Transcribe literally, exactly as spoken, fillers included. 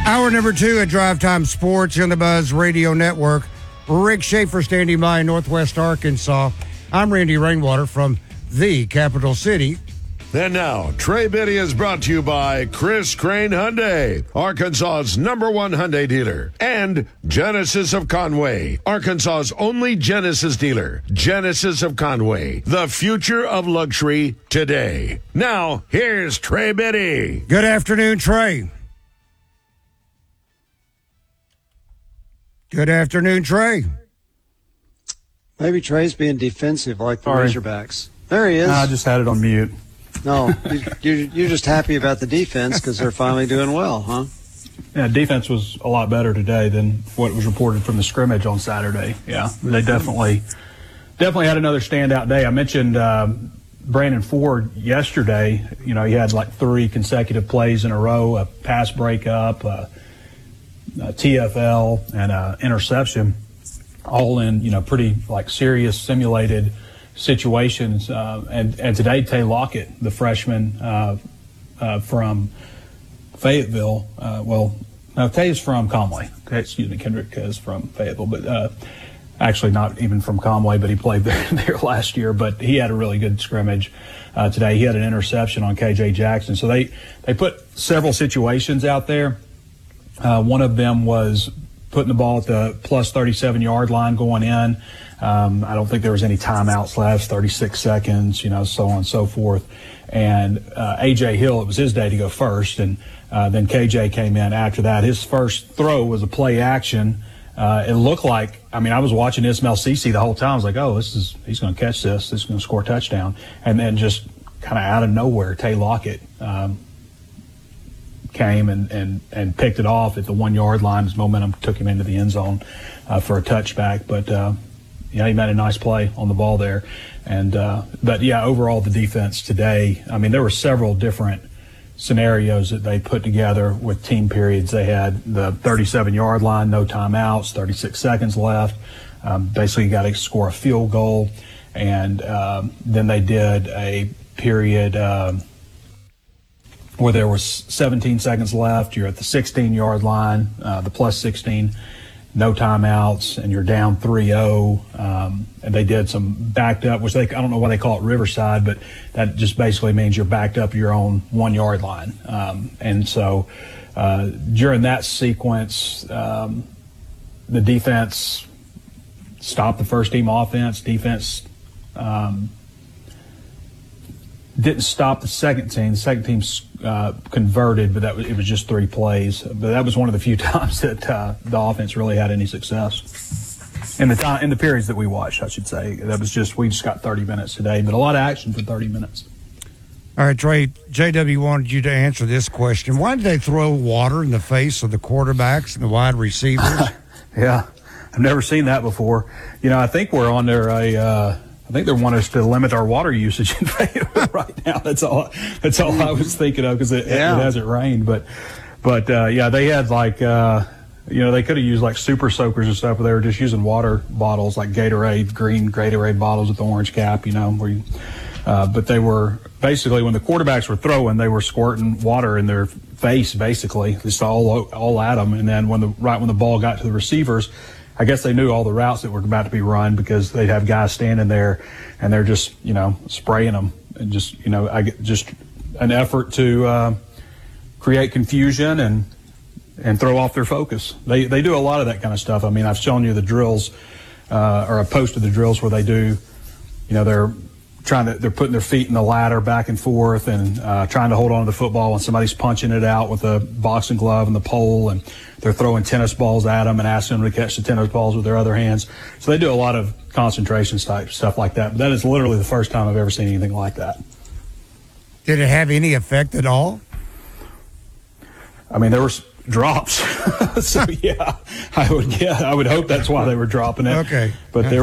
Hour number two at Drive Time Sports on the Buzz Radio Network. Rick Schaefer standing by in Northwest Arkansas. I'm Randy Rainwater from the capital city. And now, Trey Biddy is brought to you by Chris Crane Hyundai, Arkansas's number one Hyundai dealer, and Genesis of Conway, Arkansas's only Genesis dealer. Genesis of Conway, the future of luxury today. Now, here's Trey Biddy. Good afternoon, Trey. Good afternoon, Trey. Maybe Trey's being defensive like the Sorry. Razorbacks. There he is. I just had it on mute. No, you, you're, you're just happy about the defense because they're finally doing well, huh? Yeah, defense was a lot better today than what was reported from the scrimmage on Saturday. Yeah, they definitely definitely had another standout day. I mentioned uh, Brandon Ford yesterday. You know, he had like three consecutive plays in a row, a pass breakup, a, a T F L, and an interception, all in, you know, pretty like serious simulated situations. Uh, and, and today, Tay Lockett, the freshman uh, uh, from Fayetteville, uh, well, no, Tay is from Conway. Excuse me, Kendrick is from Fayetteville, but uh, actually not even from Conway, but he played there, there last year. But he had a really good scrimmage uh, today. He had an interception on K J Jackson. So they, they put several situations out there. Uh, one of them was putting the ball at the plus thirty-seven yard line going in. Um, I don't think there was any timeouts left, thirty-six seconds, you know, so on and so forth. And uh, A J Hill, it was his day to go first, and uh, then K J came in after that. His first throw was a play action. Uh, it looked like, I mean, I was watching Ismail Cece the whole time. I was like, oh, this is he's going to catch this. This is going to score a touchdown. And then just kind of out of nowhere, Tay Lockett um, came and, and, and picked it off at the one-yard line. His momentum took him into the end zone uh, for a touchback. But, uh, yeah, he made a nice play on the ball there. And uh, but, yeah, overall the defense today, I mean, there were several different scenarios that they put together with team periods. They had the thirty-seven yard line, no timeouts, thirty-six seconds left. Um, basically, you got to score a field goal. And um, then they did a period um, where there was seventeen seconds left. You're at the sixteen yard line, uh, the plus sixteen. No timeouts, and you're down three oh. Um, and they did some backed up, which they, I don't know why they call it Riverside, but that just basically means you're backed up your own one-yard line. Um, and so uh, during that sequence, um, the defense stopped the first-team offense. Defense um, didn't stop the second team. The second team uh, converted, but that was, it was just three plays. But that was one of the few times that uh, the offense really had any success in the time in the periods that we watched. I should say that was just we just got thirty minutes today, but a lot of action for thirty minutes. All right, Trey, J W wanted you to answer this question. Why did they throw water in the face of the quarterbacks and the wide receivers? Yeah, I've never seen that before. You know, I think we're on there a. Uh, I think they want us to limit our water usage in Fayetteville right now. That's all. That's all I was thinking of because it, yeah. it hasn't rained. But, but uh, yeah, they had like, uh, you know, they could have used like super soakers and stuff, but they were just using water bottles like Gatorade, green Gatorade bottles with the orange cap. You know, where you, uh, but they were basically when the quarterbacks were throwing, they were squirting water in their face, basically, just all all at them. And then when the right when the ball got to the receivers, I guess they knew all the routes that were about to be run because they'd have guys standing there and they're just, you know, spraying them and just, you know, I get just an effort to uh, create confusion and and throw off their focus. They they do a lot of that kind of stuff. I mean, I've shown you the drills uh, or I posted the drills where they do, you know, they're trying to they're putting their feet in the ladder back and forth and uh, trying to hold on to the football when somebody's punching it out with a boxing glove and the pole, and they're throwing tennis balls at them and asking them to catch the tennis balls with their other hands. So they do a lot of concentration type stuff like that. But that is literally the first time I've ever seen anything like that. Did it have any effect at all? I mean, there was drops. So yeah, I would yeah, I would hope that's why they were dropping it. Okay, but there